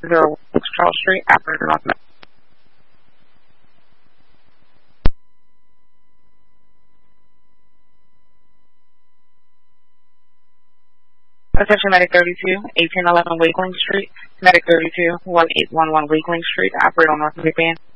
Charles Street, operator North. Attention Medic 32, 1811 Wakeling Street, Medic 32, 1811 Wakeling Street, operator North Big Band.